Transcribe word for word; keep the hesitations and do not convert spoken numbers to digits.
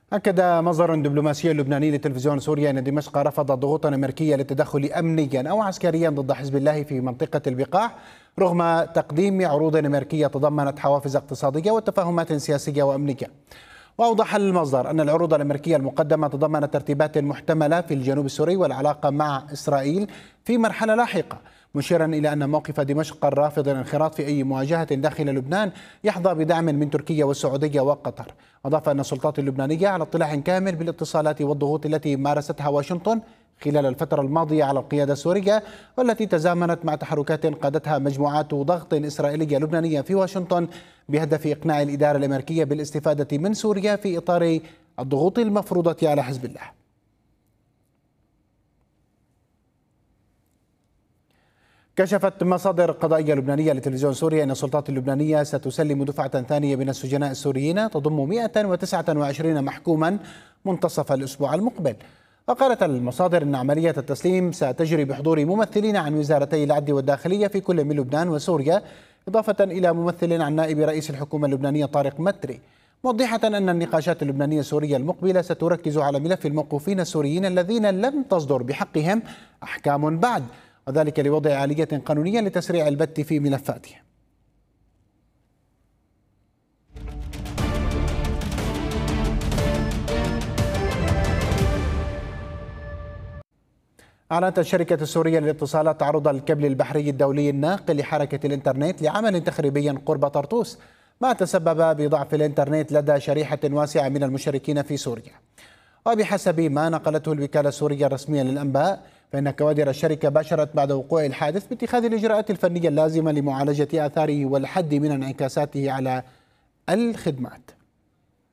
أكد مصدر دبلوماسي لبناني لتلفزيون سوريا أن دمشق رفضت ضغوطا أمريكية للتدخل أمنيا أو عسكريا ضد حزب الله في منطقة البقاع، رغم تقديم عروض أمريكية تضمنت حوافز اقتصادية وتفاهمات سياسية وأمنية. وأوضح المصدر أن العروض الأمريكية المقدمة تضمنت ترتيبات محتملة في الجنوب السوري والعلاقة مع إسرائيل في مرحلة لاحقة، مشيرا إلى أن موقف دمشق الرافض الانخراط في أي مواجهة داخل لبنان يحظى بدعم من تركيا والسعودية وقطر. أضاف أن السلطات اللبنانية على اطلاع كامل بالاتصالات والضغوط التي مارستها واشنطن خلال الفترة الماضية على القيادة السورية، والتي تزامنت مع تحركات قادتها مجموعات ضغط إسرائيلية لبنانية في واشنطن بهدف إقناع الإدارة الأمريكية بالاستفادة من سوريا في إطار الضغوط المفروضة على حزب الله. كشفت مصادر قضائية لبنانية لتلفزيون سوريا أن السلطات اللبنانية ستسلم دفعة ثانية من السجناء السوريين تضم مئة وتسعة وعشرين محكوما منتصف الأسبوع المقبل. وقالت المصادر أن عملية التسليم ستجري بحضور ممثلين عن وزارتي العدل والداخلية في كل من لبنان وسوريا، إضافة إلى ممثل عن نائب رئيس الحكومة اللبنانية طارق متري، موضحة أن النقاشات اللبنانية السورية المقبلة ستركز على ملف الموقوفين السوريين الذين لم تصدر بحقهم أحكام بعد، وذلك لوضع آلية قانونية لتسريع البت في ملفاتهم. أعلنت الشركة السورية للاتصالات تعرض الكابل البحري الدولي الناقل لحركة الإنترنت لعمل تخريبي قرب طرطوس، ما تسبب بضعف الإنترنت لدى شريحة واسعة من المشاركين في سوريا. وبحسب ما نقلته الوكالة السورية الرسمية للأنباء، فإن كوادر الشركة باشرت بعد وقوع الحادث باتخاذ الإجراءات الفنية اللازمة لمعالجة آثاره والحد من انعكاساته على الخدمات.